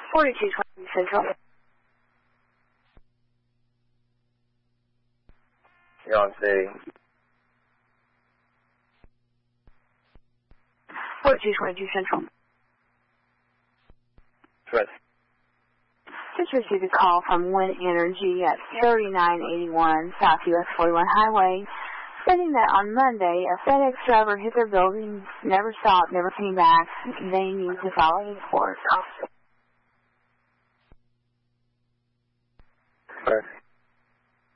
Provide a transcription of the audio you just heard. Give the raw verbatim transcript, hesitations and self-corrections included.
forty-two twenty Central. You're on city. forty-two twenty-two Central. Press. Just received a call from Wind Energy at thirty-nine eighty-one South U S forty-one Highway, stating that on Monday a FedEx driver hit their building, never stopped, never came back. They need to file a report. Press.